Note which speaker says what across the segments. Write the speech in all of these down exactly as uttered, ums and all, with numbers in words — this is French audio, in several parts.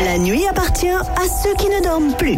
Speaker 1: La nuit appartient à ceux qui ne dorment plus.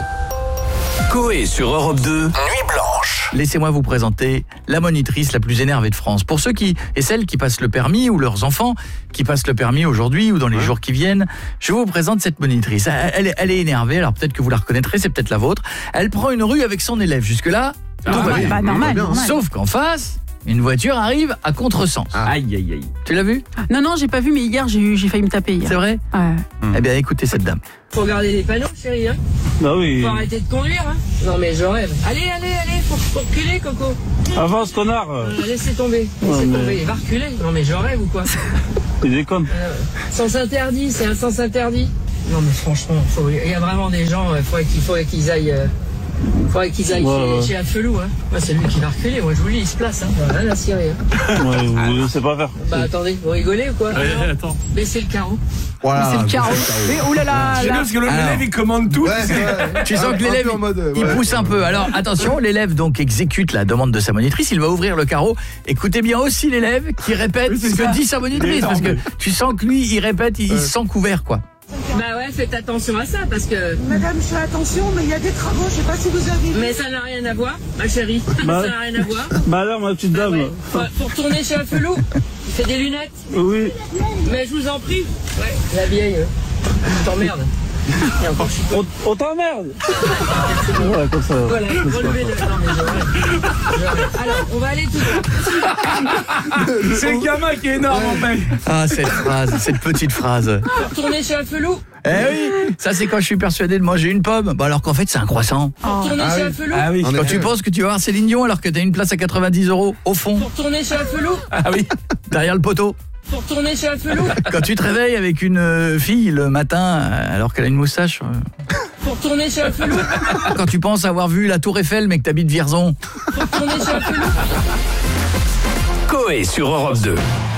Speaker 2: Coé sur Europe deux, Nuit Blanche.
Speaker 3: Laissez-moi vous présenter la monitrice la plus énervée de France. Pour ceux qui et celles qui passent le permis ou leurs enfants qui passent le permis aujourd'hui ou dans les ouais. jours qui viennent, je vous présente cette monitrice. Elle, elle, elle est énervée, alors peut-être que vous la reconnaîtrez, c'est peut-être la vôtre. Elle prend une rue avec son élève. Jusque-là,
Speaker 4: ah,
Speaker 3: tout va bien.
Speaker 4: Bah, normal, normal.
Speaker 3: Sauf qu'en face, une voiture arrive à contresens.
Speaker 4: Ah. Aïe, aïe, aïe.
Speaker 3: Tu l'as vu?
Speaker 5: Non, non, j'ai pas vu, mais hier, j'ai, eu, j'ai failli me taper. Hier.
Speaker 3: C'est vrai?
Speaker 5: Ouais.
Speaker 3: Mmh. Eh bien, écoutez cette dame.
Speaker 6: Faut regarder les panneaux, chérie, hein.
Speaker 7: Bah oui.
Speaker 6: Faut arrêter de conduire, hein. Non, mais je rêve. Allez, allez, allez, faut, faut reculer, Coco.
Speaker 7: Avance, connard.
Speaker 6: Euh, laissez tomber, laissez
Speaker 7: ouais,
Speaker 6: tomber. Il va reculer. Non, mais je rêve ou quoi?
Speaker 7: Il déconne.
Speaker 6: Euh, sens interdit, c'est un sens interdit. Non, mais franchement, il y a vraiment des gens, il faudrait qu'ils, faudrait qu'ils aillent... Euh, Il faudrait qu'ils aillent ouais, chez, ouais. chez Afelou, hein. Moi, c'est lui qui va reculer. Moi, je vous dis, il se place, hein. Rien à cirer, hein.
Speaker 7: Ouais, vous ne laissez pas faire.
Speaker 6: Bah, attendez, vous rigolez ou quoi?
Speaker 4: Ouais, attends.
Speaker 6: Baissez le carreau.
Speaker 5: Voilà, c'est le carreau. Mais oulala.
Speaker 4: C'est bien parce que l'élève, il commande tout.
Speaker 3: Ouais, ouais. Tu sens que l'élève, il, il ouais. pousse un peu. Alors, attention, l'élève, donc, exécute la demande de sa monitrice. Il va ouvrir le carreau. Écoutez bien aussi l'élève qui répète oui, ce que dit sa monitrice. Parce que tu sens que lui, il répète, il, ouais. il se sent couvert, quoi.
Speaker 6: Bah ouais, faites attention à ça parce que...
Speaker 8: Madame, je fais attention, mais il y a des travaux, je sais pas si vous avez vu.
Speaker 6: Mais ça n'a rien à voir, ma chérie.
Speaker 7: Bah,
Speaker 6: ça n'a rien à voir.
Speaker 7: Bah alors, ma petite dame...
Speaker 6: Ah ouais. faut, faut retourner chez Afelou. Il fait des lunettes.
Speaker 7: Oui.
Speaker 6: Mais je vous en prie. Ouais, la vieille, euh, t'emmerde.
Speaker 7: On, on t'emmerde. Ouais, comme ça.
Speaker 6: Voilà, relevez le... Non, mais je rêve. Je rêve. Alors, on va aller tout de suite.
Speaker 4: C'est le gamin qui est énorme, en fait.
Speaker 3: Ah, cette phrase, cette petite phrase.
Speaker 6: Retourner chez Afelou.
Speaker 3: Eh oui, ça c'est quand je suis persuadé de manger une pomme. Bah alors qu'en fait c'est un croissant.
Speaker 6: Pour retourner
Speaker 3: ah
Speaker 6: chez
Speaker 3: oui.
Speaker 6: Afelou.
Speaker 3: Ah oui. Quand tu penses que tu vas voir Céline Dion alors que t'as une place à quatre-vingt-dix euros au fond.
Speaker 6: Pour retourner chez Afelou.
Speaker 3: Ah oui, derrière le poteau.
Speaker 6: Pour retourner chez Afelou.
Speaker 3: Quand tu te réveilles avec une fille le matin alors qu'elle a une moustache.
Speaker 6: Pour retourner chez Afelou.
Speaker 3: Quand tu penses avoir vu la Tour Eiffel mais que t'habites Vierzon.
Speaker 6: Pour retourner chez Afelou.
Speaker 2: Coé sur Europe deux.